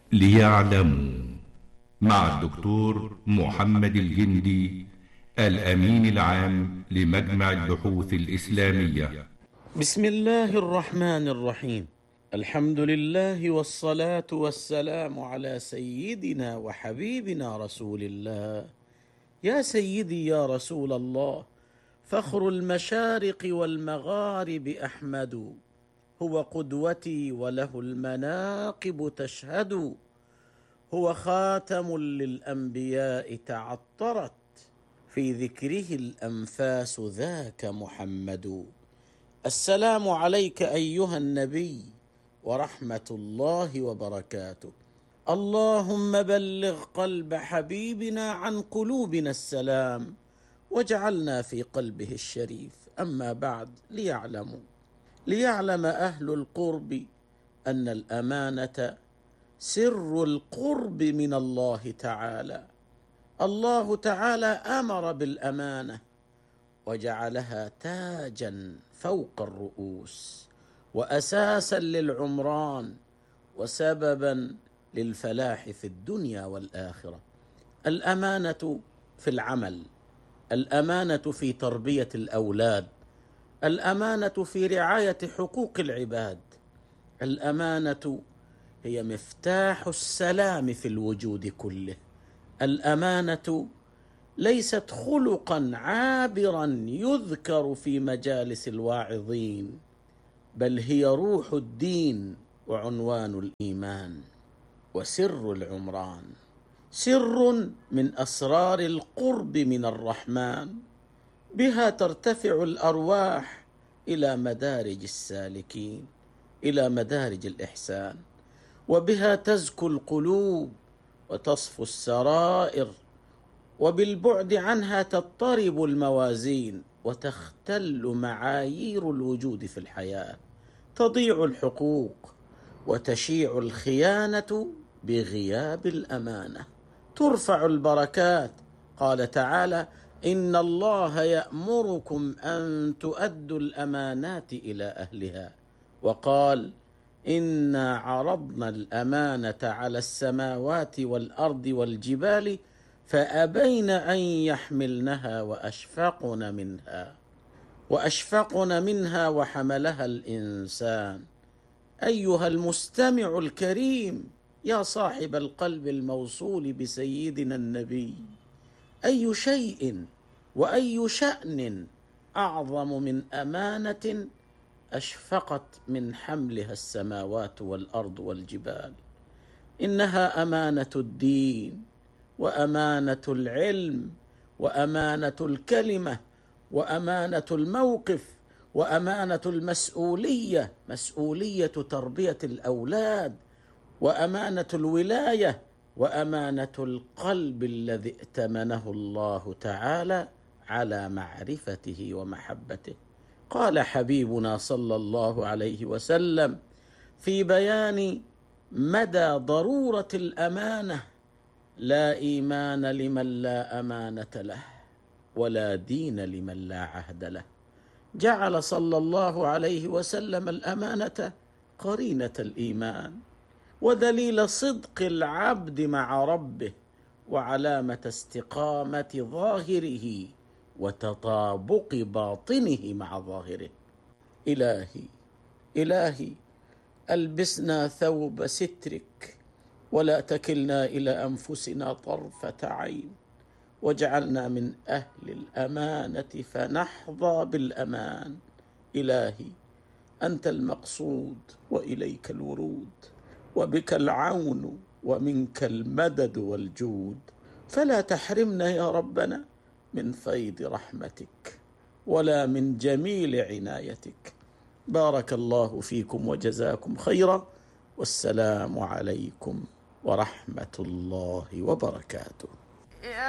ليعلموا مع الدكتور محمد الجندي، الأمين العام لمجمع البحوث الإسلامية. بسم الله الرحمن الرحيم. الحمد لله والصلاة والسلام على سيدنا وحبيبنا رسول الله. يا سيدي يا رسول الله، فخر المشارق والمغارب أحمد، هو قدوتي وله المناقب تشهد، هو خاتم للأنبياء تعطرت، في ذكره الأنفاس ذاك محمد. السلام عليك أيها النبي ورحمة الله وبركاته. اللهم بلغ قلب حبيبنا عن قلوبنا السلام، واجعلنا في قلبه الشريف. أما بعد، ليعلم أهل القرب أن الأمانة سر القرب من الله تعالى. الله تعالى أمر بالأمانة وجعلها تاجا فوق الرؤوس، وأساسا للعمران، وسببا للفلاح في الدنيا والآخرة. الأمانة في العمل، الأمانة في تربية الأولاد، الأمانة في رعاية حقوق العباد. الأمانة هي مفتاح السلام في الوجود كله. الأمانة ليست خلقا عابرا يذكر في مجالس الواعظين، بل هي روح الدين وعنوان الإيمان وسر العمران، سر من أسرار القرب من الرحمن. بها ترتفع الأرواح إلى مدارج السالكين، إلى مدارج الإحسان، وبها تزكو القلوب وتصفو السرائر، وبالبعد عنها تضطرب الموازين وتختل معايير الوجود في الحياة، تضيع الحقوق وتشيع الخيانة بغياب الأمانة، ترفع البركات. قال تعالى: إن الله يأمركم أن تؤدوا الأمانات إلى أهلها. وقال: إنا عرضنا الأمانة على السماوات والأرض والجبال فأبين أن يحملنها وأشفقن منها وحملها الإنسان. أيها المستمع الكريم، يا صاحب القلب الموصول بسيدنا النبي، أي شيء وأي شأن أعظم من أمانة أشفقت من حملها السماوات والأرض والجبال؟ إنها أمانة الدين، وأمانة العلم، وأمانة الكلمة، وأمانة الموقف، وأمانة المسؤولية، مسؤولية تربية الأولاد، وأمانة الولاية، وأمانة القلب الذي ائتمنه الله تعالى على معرفته ومحبته. قال حبيبنا صلى الله عليه وسلم في بيان مدى ضرورة الأمانة: لا إيمان لمن لا أمانة له، ولا دين لمن لا عهد له. جعل صلى الله عليه وسلم الأمانة قرينة الإيمان، ودليل صدق العبد مع ربه، وعلامة استقامة ظاهره وتطابق باطنه مع ظاهره. إلهي ألبسنا ثوب سترك، ولا تكلنا إلى أنفسنا طرفة عين، واجعلنا من أهل الأمانة فنحظى بالأمان. إلهي أنت المقصود وإليك الورود، وبك العون ومنك المدد والجود، فلا تحرمنا يا ربنا من فيض رحمتك ولا من جميل عنايتك. بارك الله فيكم وجزاكم خيرا، والسلام عليكم ورحمة الله وبركاته.